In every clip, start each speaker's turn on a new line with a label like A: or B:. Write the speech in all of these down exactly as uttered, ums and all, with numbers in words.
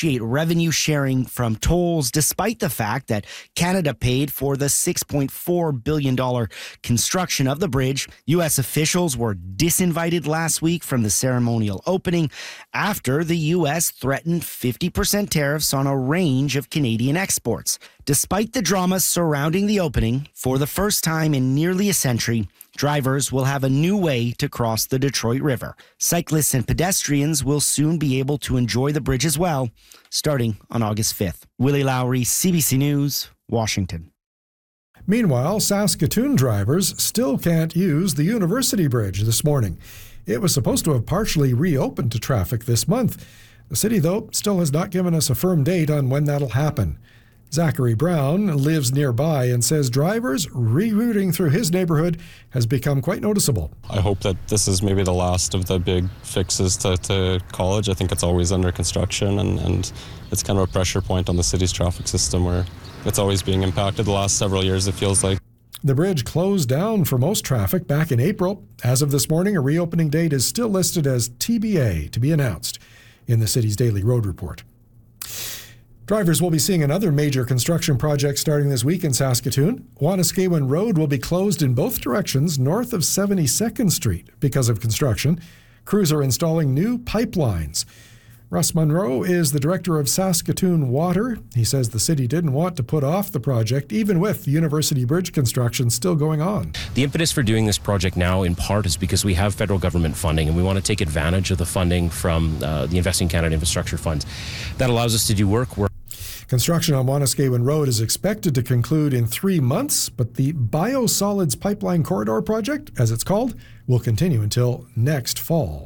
A: negotiate revenue sharing from tolls, despite the fact that Canada paid for the six point four billion dollars construction of the bridge. U S officials were disinvited last week from the ceremonial opening after the U S threatened fifty percent tariffs on a range of Canadian exports. Despite the drama surrounding the opening, for the first time in nearly a century, drivers will have a new way to cross the Detroit River. Cyclists and pedestrians will soon be able to enjoy the bridge as well, starting on August fifth. Willie Lowry, C B C News, Washington.
B: Meanwhile, Saskatoon drivers still can't use the University Bridge this morning. It was supposed to have partially reopened to traffic this month. The city, though, still has not given us a firm date on when that'll happen. Zachary Brown lives nearby and says drivers rerouting through his neighborhood has become quite noticeable.
C: I hope that this is maybe the last of the big fixes to, to college. I think it's always under construction, and, and it's kind of a pressure point on the city's traffic system where it's always being impacted the last several years, it feels like.
B: The bridge closed down for most traffic back in April. As of this morning, a reopening date is still listed as T B A, to be announced, in the city's daily road report. Drivers will be seeing another major construction project starting this week in Saskatoon. Wanuskewin Road will be closed in both directions north of seventy-second Street because of construction. Crews are installing new pipelines. Russ Munro is the director of Saskatoon Water. He says the city didn't want to put off the project, even with the University Bridge construction still going on.
D: The impetus for doing this project now, in part, is because we have federal government funding, and we want to take advantage of the funding from uh, the Investing Canada Infrastructure Funds. That allows us to do work where
B: Construction on Wanuskewin Road is expected to conclude in three months, but the Biosolids Pipeline Corridor Project, as it's called, will continue until next fall.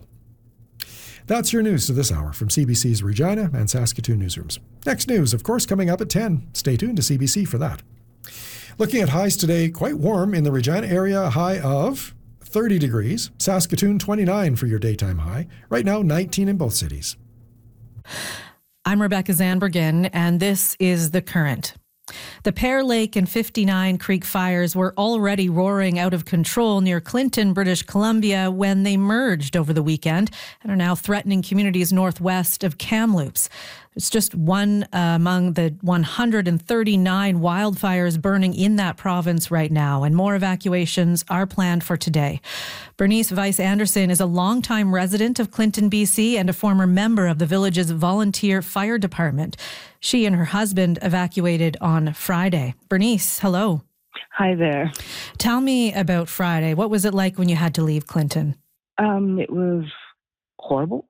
B: That's your news to this hour from C B C's Regina and Saskatoon newsrooms. Next news, of course, coming up at ten. Stay tuned to C B C for that. Looking at highs today, quite warm in the Regina area, a high of thirty degrees. Saskatoon, twenty-nine for your daytime high. Right now, nineteen in both cities.
E: I'm Rebecca Zandbergen, and this is The Current. The Pear Lake and fifty-nine Creek fires were already roaring out of control near Clinton, British Columbia, when they merged over the weekend and are now threatening communities northwest of Kamloops. It's just one uh, among the one hundred thirty-nine wildfires burning in that province right now, and more evacuations are planned for today. Bernice Weiss Anderson is a longtime resident of Clinton, B C, and a former member of the village's volunteer fire department. She and her husband evacuated on Friday. Bernice, hello.
F: Hi there.
E: Tell me about Friday. What was it like when you had to leave Clinton?
F: Um, it was horrible.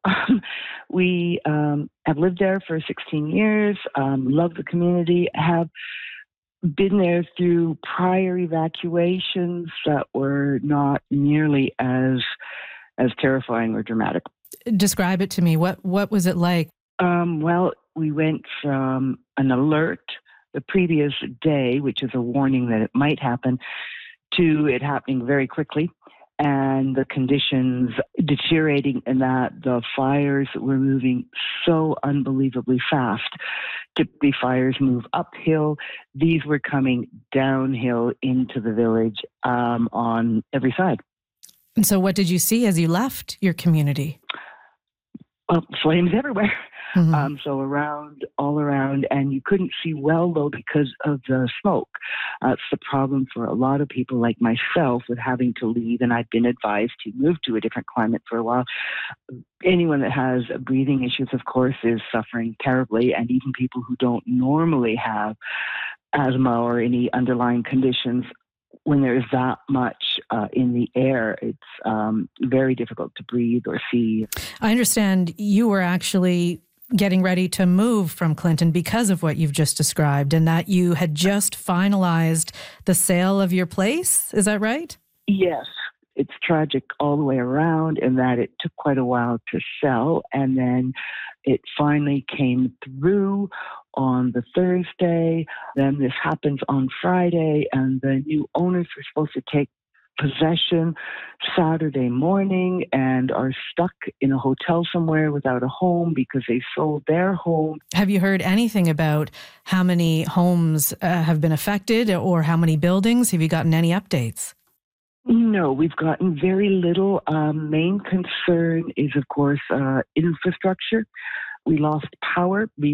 F: we um, have lived there for sixteen years, um, love the community, have been there through prior evacuations that were not nearly as as terrifying or dramatic.
E: Describe it to me. What what was it like?
F: Um, well, we went from an alert the previous day, which is a warning that it might happen, to it happening very quickly, and the conditions deteriorating, in that the fires were moving so unbelievably fast. Typically, fires move uphill. These were coming downhill into the village um, on every side.
E: And so what did you see as you left your community?
F: Well, flames everywhere.
E: Mm-hmm.
F: Um, so around, all around, and you couldn't see well, though, because of the smoke. Uh, it's the problem for a lot of people like myself with having to leave, and I've been advised to move to a different climate for a while. Anyone that has breathing issues, of course, is suffering terribly, and even people who don't normally have asthma or any underlying conditions, when there's that much uh, in the air, it's um, very difficult to breathe or see.
E: I understand you were actually getting ready to move from Clinton because of what you've just described, and that you had just finalized the sale of your place. Is that right?
F: Yes. It's tragic all the way around, in that it took quite a while to sell, and then it finally came through on the Thursday. Then this happens on Friday, and the new owners were supposed to take possession Saturday morning and are stuck in a hotel somewhere without a home because they sold their home.
E: Have you heard anything about how many homes uh, have been affected, or how many buildings? Have you gotten any updates?
F: No, we've gotten very little. Um, main concern is, of course, uh, infrastructure. We lost power. We